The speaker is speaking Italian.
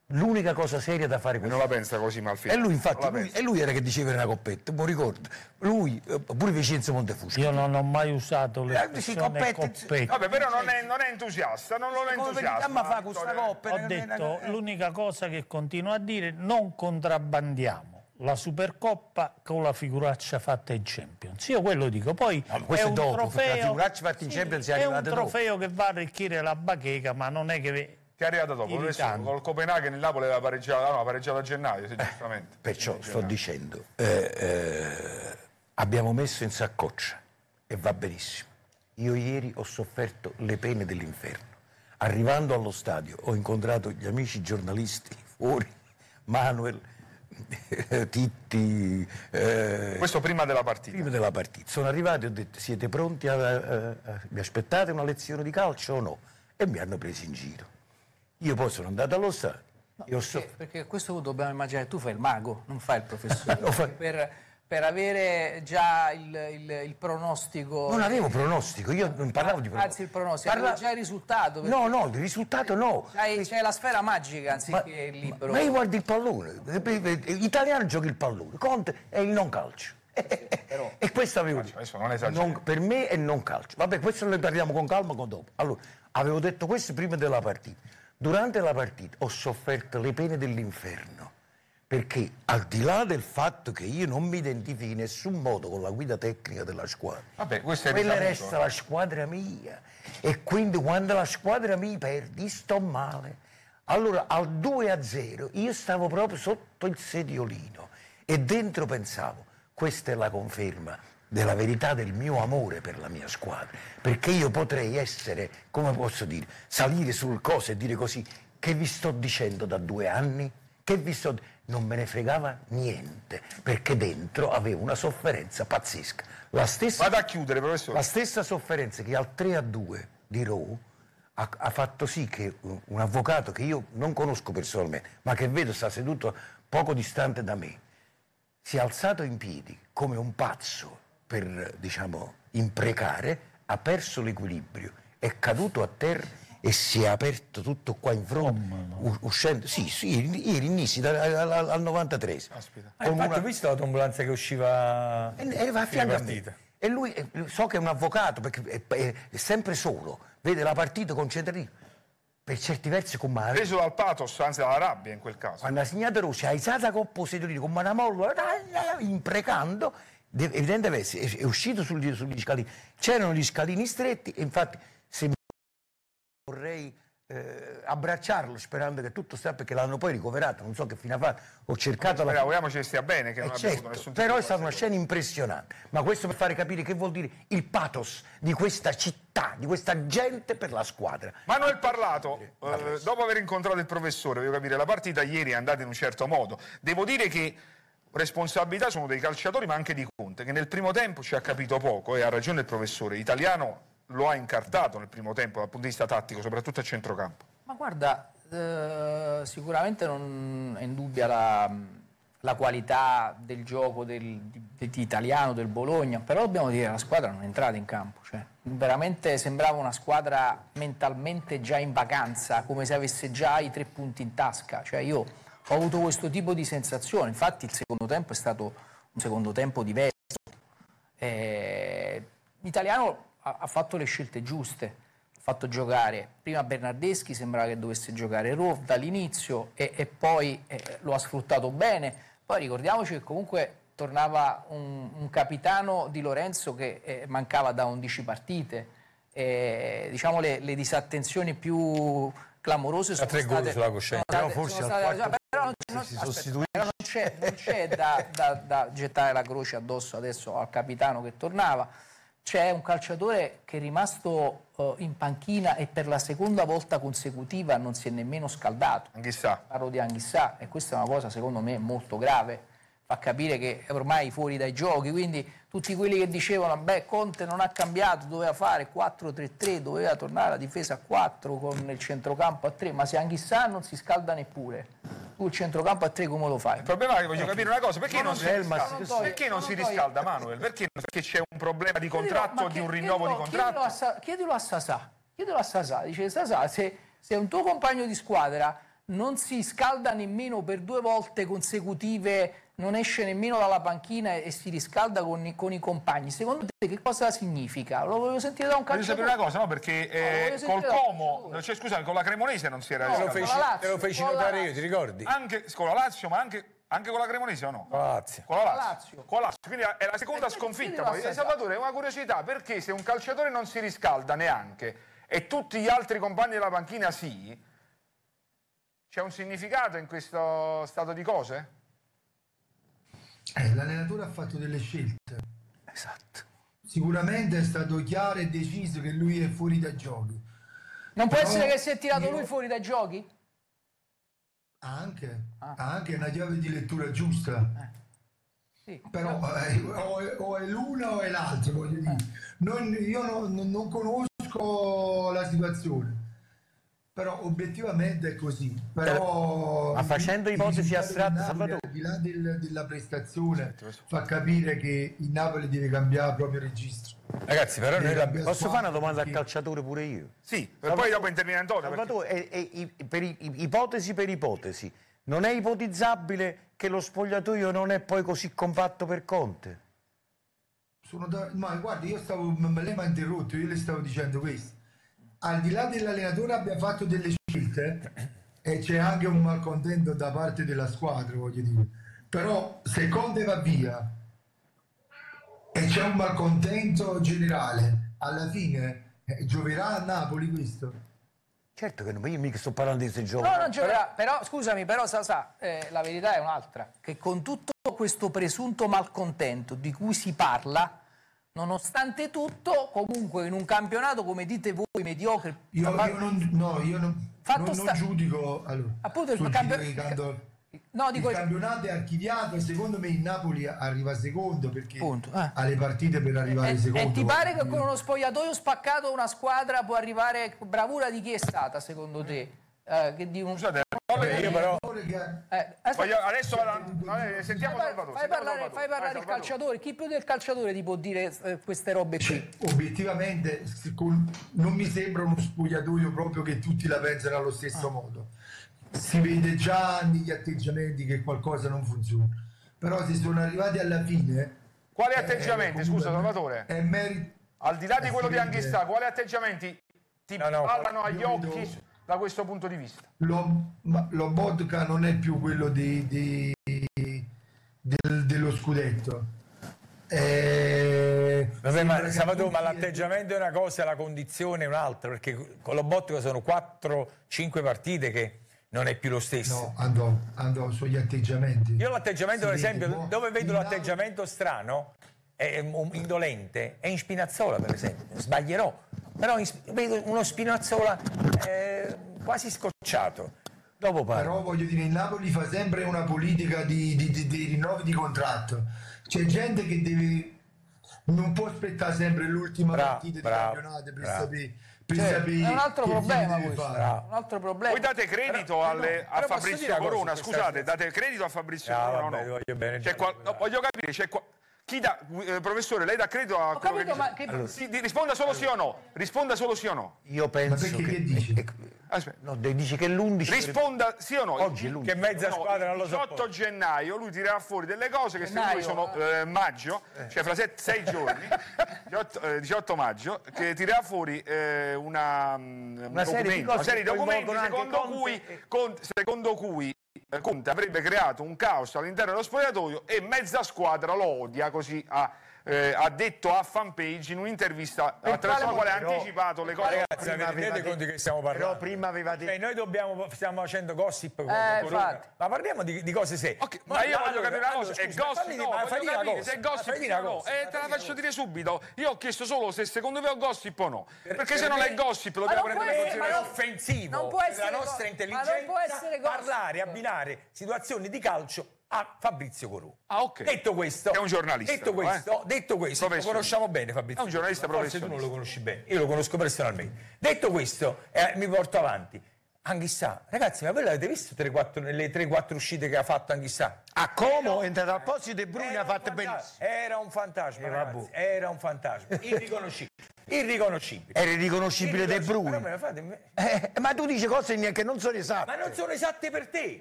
L'unica cosa seria da fare non la pensa così Malfitani. E lui infatti lui era che diceva una coppetta, mi ricordo. Lui, pure Vincenzo Montefusco. Io non ho mai usato l'espressione coppetta. Vabbè, però non è entusiasta, non lo è entusiasta. Ma fa questa coppia. Ho detto l'unica cosa che continuo a dire: non contrabbandiamo la Supercoppa con la figuraccia fatta in Champions. Io quello dico. Poi è un dopo, trofeo. La figuraccia fatta in Champions è un trofeo che va a arricchire la bacheca, ma non è che. Che è arrivato dopo, adesso col Copenaghen il Napoli aveva pareggiato a gennaio, giustamente. Perciò sto dicendo, abbiamo messo in saccoccia e va benissimo. Io ieri ho sofferto le pene dell'inferno. Arrivando allo stadio ho incontrato gli amici giornalisti fuori, Manuel, Titti. Questo prima della partita? Prima della partita. Sono arrivati e ho detto: siete pronti? Mi aspettate una lezione di calcio o no? E mi hanno preso in giro. Io poi sono andato allo stadio. No, perché questo dobbiamo immaginare, tu fai il mago, non fai il professore. Per avere già il pronostico. Non avevo pronostico, io non parlavo di pronostico. Anzi, il pronostico, avevo già il risultato. No, il risultato no. C'è la sfera magica anziché il libro. Ma io guardo il pallone, l'italiano gioca il pallone, Conte è il non calcio. E questo avevo detto. Adesso non esagero. Per me è non calcio. Vabbè, questo ne parliamo con calma con dopo. Allora, avevo detto questo prima della partita. Durante la partita ho sofferto le pene dell'inferno, perché al di là del fatto che io non mi identifichi in nessun modo con la guida tecnica della squadra, quella resta la squadra mia, e quindi quando la squadra mi perdi sto male. Allora al 2-0 io stavo proprio sotto il sediolino e dentro pensavo: questa è la conferma della verità del mio amore per la mia squadra, perché io potrei essere, come posso dire, salire sul coso e dire così: che vi sto dicendo da 2 anni? Non me ne fregava niente, perché dentro avevo una sofferenza pazzesca. Vado a chiudere, professore. La stessa sofferenza che al 3-2 di Rho ha fatto sì che un avvocato che io non conosco personalmente, ma che vedo sta seduto poco distante da me, si è alzato in piedi come un pazzo per, imprecare, ha perso l'equilibrio, è caduto a terra e si è aperto tutto qua in fronte, uscendo, ieri inizi al 93. Infatti ho visto l'autoambulanza che usciva a fianco a me. E lui, so che è un avvocato, perché è sempre solo, vede la partita concentrato, per certi versi con mano. Preso dal pathos, anzi dalla rabbia in quel caso. Quando ha segnato Rossi, ha alzato la coppa sedolino con mano molla, imprecando, evidentemente è uscito sugli scalini. C'erano gli scalini stretti, e infatti se vorrei abbracciarlo sperando che tutto sta, perché l'hanno poi ricoverato, non so che fine ha fatto, ho cercato auguriamoci che stia bene, che non abbia avuto nessun tipo. Però è stata una scena impressionante, ma questo per fare capire che vuol dire il pathos di questa città, di questa gente per la squadra. Manuel Parlato, dopo aver incontrato il professore, voglio capire, la partita ieri è andata in un certo modo. Devo dire che responsabilità sono dei calciatori, ma anche di Conte, che nel primo tempo ci ha capito poco, e ha ragione il professore. Italiano lo ha incartato nel primo tempo dal punto di vista tattico, soprattutto a centrocampo. Ma guarda, sicuramente non è indubbia la qualità del gioco di Italiano, del Bologna, però dobbiamo dire che la squadra non è entrata in campo, cioè veramente sembrava una squadra mentalmente già in vacanza, come se avesse già i 3 punti in tasca. Cioè io ho avuto questo tipo di sensazione. Infatti il secondo tempo è stato un secondo tempo diverso. L'Italiano ha fatto le scelte giuste, ha fatto giocare prima Bernardeschi, sembrava che dovesse giocare Rov dall'inizio, e poi lo ha sfruttato bene. Poi ricordiamoci che comunque tornava un capitano Di Lorenzo che mancava da 11 partite. Diciamo le disattenzioni più clamorose sono state... 3 gol sulla coscienza. Però non c'è da gettare la croce addosso adesso al capitano che tornava. C'è un calciatore che è rimasto in panchina e per la seconda volta consecutiva non si è nemmeno scaldato. Anghissà. Parlo di Anghissà, e questa è una cosa secondo me molto grave. Fa capire che è ormai fuori dai giochi, quindi tutti quelli che dicevano Conte non ha cambiato, doveva fare 4-3-3, doveva tornare alla difesa a 4 con il centrocampo a 3, ma se Anghissà non si scalda neppure, tu il centrocampo a 3 come lo fai? Il problema è che voglio capire una cosa: perché non si riscalda Manuel? Perché c'è un problema di contratto o di un rinnovo di contratto? Chiedilo a Sasà, dice Sasà, se un tuo compagno di squadra non si scalda nemmeno per 2 volte consecutive, non esce nemmeno dalla panchina e si riscalda con i compagni. Secondo te che cosa significa? Lo voglio sentire da un Voglio calciatore. sapere una cosa, no? Perché col Como, cioè, scusami, con la Cremonese non si era riscaldato. Te lo feci notare io, ti ricordi? Anche con la Lazio, ma anche con la Cremonese o no? Con la Lazio. Con la Lazio. Con la Lazio. Quindi è la seconda sconfitta. Poi. Salvatore, una curiosità, perché se un calciatore non si riscalda neanche e tutti gli altri compagni della panchina sì, c'è un significato in questo stato di cose? L'allenatore ha fatto delle scelte. Esatto. Sicuramente è stato chiaro e deciso che lui è fuori dai giochi. Non può Però essere che si è tirato io- lui fuori dai giochi? Anche una chiave di lettura giusta. Sì. Però o è l'una o è l'altra, voglio dire. Io non conosco la situazione. Però obiettivamente è così. Però Ma facendo ipotesi il astratte, risultato di Napoli, Salvatore. al di là della prestazione, fa capire che il Napoli deve cambiare proprio registro. Ragazzi, però noi l'abbiamo... Posso fare una domanda al calciatore pure io? Sì, per poi dopo interviene Antonio. perché- Salvatore, ipotesi per ipotesi, non è ipotizzabile che lo spogliatoio non è poi così compatto per Conte? Ma guardi, lei mi ha interrotto, io le stavo dicendo questo. Al di là dell'allenatore abbia fatto delle scelte e c'è anche un malcontento da parte della squadra, voglio dire. Però se Conte va via e c'è un malcontento generale, alla fine gioverà a Napoli questo? Certo che non, io mica sto parlando di questi giochi. No, non giocherà. Però, scusami, però la verità è un'altra. Che con tutto questo presunto malcontento di cui si parla, nonostante tutto, comunque in un campionato, come dite voi, mediocre... Io non giudico. Allora, Appunto il sul campionato... No, dico... il campionato è archiviato e secondo me il Napoli arriva secondo perché Punto. ha le partite per arrivare secondo. E ti pare che con uno spogliatoio spaccato una squadra può arrivare... Bravura di chi è stata, secondo te? Che di un... Scusate, Io però... adesso sentiamo Salvatore. Fai parlare il calciatore. Chi più del calciatore ti può dire queste robe qui? Obiettivamente non mi sembra uno spogliatoio proprio che tutti la pensano allo stesso modo. Si vede già negli atteggiamenti che qualcosa non funziona. Però se sono arrivati alla fine... Quali atteggiamenti, scusa Salvatore? È merito... Al di là di quello di Anghissà, quali atteggiamenti ti parlano agli occhi da questo punto di vista? Lobotka non è più quello dello scudetto. Vabbè, ma Salvatore, ma l'atteggiamento è una cosa e la condizione è un'altra, perché con Lobotka sono 4-5 partite che non è più lo stesso. No, andò sugli atteggiamenti. Io l'atteggiamento, per esempio, vede, dove vedo il l'atteggiamento strano, indolente, è in Spinazzola, per esempio. Sbaglierò, però vedo uno Spinazzola quasi scocciato. Dopo Però voglio dire, il Napoli fa sempre una politica di rinnovi di contratto. C'è gente che non può aspettare sempre l'ultima partita di campionato per sapere. È un altro problema questo. fare. Un altro problema. Voi date credito a però Fabrizio posso dire una cosa Corona, su scusate, questa- date credito a Fabrizio Ah, Corona o vabbè, no? voglio bene, Voglio capire, chi dà, professore, lei dà credito a quello capito, che dice? ma che- Sì, risponda solo sì o no. Risponda solo sì o no. Io penso Ma perché che dici? Aspetta. No, dici che l'11... Risponda sì o no. Oggi è l'11. Che mezza squadra non lo Il so. 18 gennaio lui tirerà fuori delle cose che secondo lui sono maggio, cioè fra 6 giorni, 18 maggio, che tirerà fuori una serie di cose che documenti coinvolgono anche secondo cui Conte avrebbe creato un caos all'interno dello spogliatoio e mezza squadra lo odia, così ha detto a Fanpage in un'intervista attraverso la quale ha anticipato le cose. Ragazzi, vi rendete conto di che stiamo parlando? Però prima aveva detto... Noi stiamo facendo gossip con infatti. Corona, ma parliamo di cose serie. Ok, ma io voglio capire una cosa, è scusa, gossip, no, ma voglio fai dire una capire cosa, se è gossip fai dire o una no, cosa, te la faccio dire subito. Io ho chiesto solo se secondo me è gossip o no, perché per se non me- è gossip lo dobbiamo non può prendere in essere- Ma è considerazione. offensivo non può per essere la nostra ma non intelligenza può essere parlare, abbinare situazioni di calcio a Fabrizio Corù. Ah, ok. Detto questo, È un giornalista, Detto però, questo, lo Professionista. conosciamo bene Fabrizio. È un giornalista Corù. Forse tu non lo professionista. conosci bene, io lo conosco personalmente. Detto questo, mi porto avanti. Anghissà, ragazzi, ma voi l'avete visto le 3-4 uscite che ha fatto Anghissà? A Como è entrato al posto di De Bruyne, ha fatto benissimo. Era un fantasma, ragazzi, era un fantasma, irriconoscibile. Irriconoscibile. Era irriconoscibile De Però Bruyne. me la fate- Ma tu dici cose che non sono esatte. Ma non sono esatte per te.